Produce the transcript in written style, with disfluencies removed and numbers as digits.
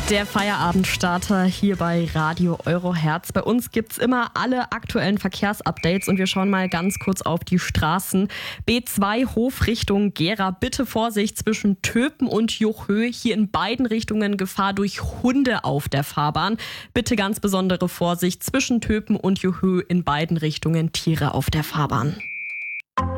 Der Feierabendstarter hier bei Radio Eurohertz. Bei uns gibt's immer alle aktuellen Verkehrsupdates und wir schauen mal ganz kurz auf die Straßen. B2 Hof Richtung Gera. Bitte Vorsicht zwischen Töpen und Juchhö. Hier in beiden Richtungen Gefahr durch Hunde auf der Fahrbahn. Bitte ganz besondere Vorsicht zwischen Töpen und Juchhö, in beiden Richtungen Tiere auf der Fahrbahn.